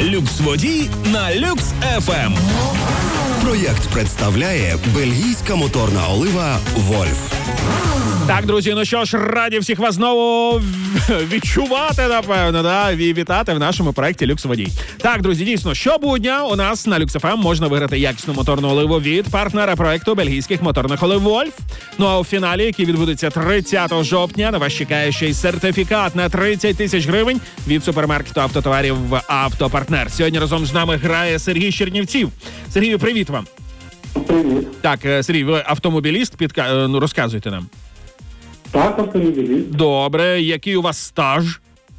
Люкс-водій на Люкс ФМ. Проєкт представляє бельгійська моторна олива «Вольф». Так, друзі, ну що ж, раді всіх вас знову відчувати, напевно, да? І вітати в нашому проєкті «Люкс-водій». Так, друзі, дійсно, щобудня у нас на Люкс ФМ можна виграти якісну моторну оливу від партнера проєкту бельгійських моторних олив «Вольф». Ну а у фіналі, який відбудеться 30 жовтня, на вас чекає ще й сертифікат на 30 тисяч гривень від супермаркету автотоварів «Автопартнер». Сьогодні разом з нами грає Сергій з Чернівців. Сергію, привіт вам. Привіт. Так, Сергій, ви автомобіліст, ну, розказуйте нам. Так, автомобіліст. Добре, який у вас стаж?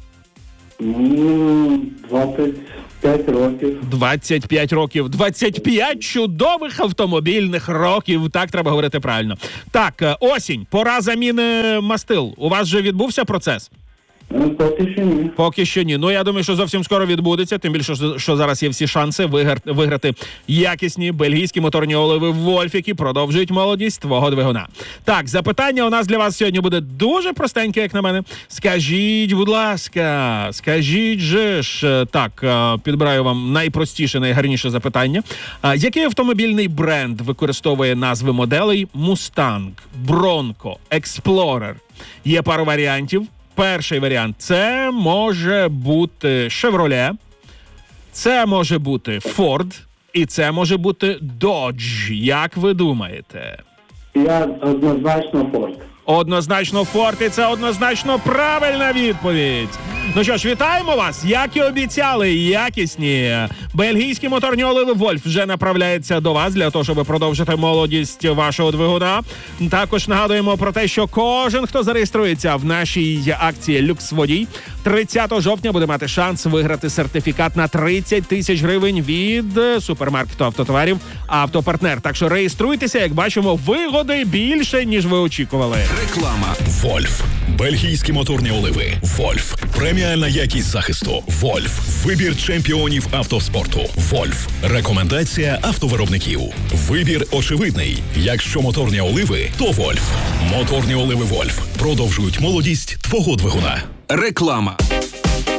25 років. 25 років. 25 чудових автомобільних років. Так, треба говорити правильно. Так, осінь, пора заміни мастил. У вас вже відбувся процес? Поки що ні. Поки що ні. Ну, я думаю, що зовсім скоро відбудеться, тим більше, що зараз є всі шанси виграти якісні бельгійські моторні оливи «Вольф», які продовжують молодість твого двигуна. Так, запитання у нас для вас сьогодні буде дуже простеньке, як на мене. Скажіть, будь ласка, скажіть же ж, так, підбираю вам найпростіше, найгарніше запитання. Який автомобільний бренд використовує назви моделей Mustang, Bronco, Explorer? Є пару варіантів. Перший варіант – це може бути Chevrolet, це може бути Ford і це може бути Dodge. Як ви думаєте? Я однозначно Форд. Однозначно Ford, і це однозначно правильна відповідь. Ну що ж, вітаємо вас! Як і обіцяли, якісні бельгійські моторні оливи «Вольф» вже направляються до вас для того, щоб продовжити молодість вашого двигуна. Також нагадуємо про те, що кожен, хто зареєструється в нашій акції «Люкс-водій», 30 жовтня буде мати шанс виграти сертифікат на 30 тисяч гривень від супермаркету автотоварів «Автопартнер». Так що реєструйтеся, як бачимо, вигоди більше, ніж ви очікували. Реклама. «Вольф». Бельгійські моторні оливи «Вольф». Преміальна якість захисту «Вольф». Вибір чемпіонів автоспорту «Вольф». Рекомендація автовиробників. Вибір очевидний. Якщо моторні оливи, то «Вольф». Моторні оливи «Вольф» продовжують молодість твого двигуна. Реклама.